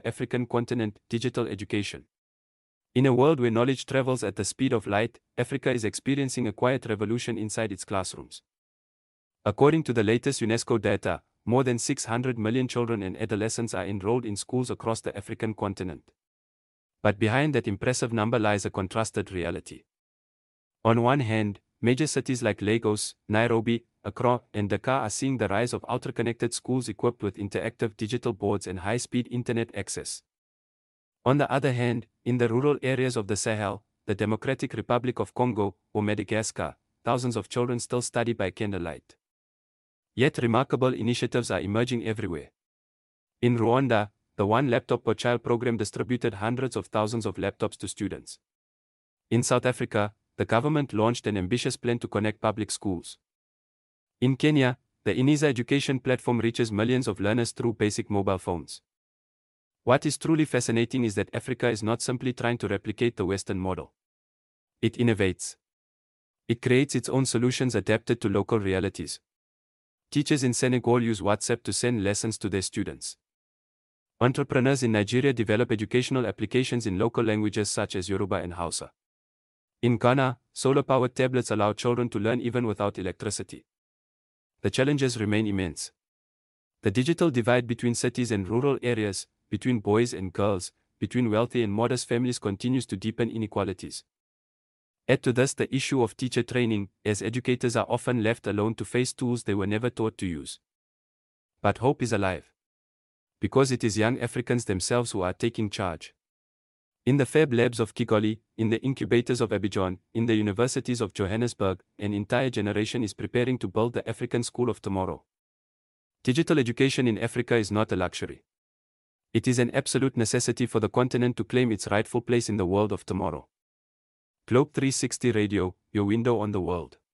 African continent, digital education. In a world where knowledge travels at the speed of light, Africa is experiencing a quiet revolution inside its classrooms. According to the latest UNESCO data, more than 600 million children and adolescents are enrolled in schools across the African continent. But behind that impressive number lies a contrasted reality. On one hand, major cities like Lagos, Nairobi, Accra, and Dakar are seeing the rise of ultra-connected schools equipped with interactive digital boards and high-speed internet access. On the other hand, in the rural areas of the Sahel, the Democratic Republic of Congo, or Madagascar, thousands of children still study by candlelight. Yet remarkable initiatives are emerging everywhere. In Rwanda, the One Laptop Per Child program distributed hundreds of thousands of laptops to students. In South Africa, the government launched an ambitious plan to connect public schools. In Kenya, the Iniza education platform reaches millions of learners through basic mobile phones. What is truly fascinating is that Africa is not simply trying to replicate the Western model. It innovates. It creates its own solutions adapted to local realities. Teachers in Senegal use WhatsApp to send lessons to their students. Entrepreneurs in Nigeria develop educational applications in local languages such as Yoruba and Hausa. In Ghana, solar-powered tablets allow children to learn even without electricity. The challenges remain immense. The digital divide between cities and rural areas, between boys and girls, between wealthy and modest families continues to deepen inequalities. Add to this the issue of teacher training, as educators are often left alone to face tools they were never taught to use. But hope is alive. Because it is young Africans themselves who are taking charge. In the Fab Labs of Kigali, in the incubators of Abidjan, in the universities of Johannesburg, an entire generation is preparing to build the African school of tomorrow. Digital education in Africa is not a luxury. It is an absolute necessity for the continent to claim its rightful place in the world of tomorrow. Globe 360 Radio, your window on the world.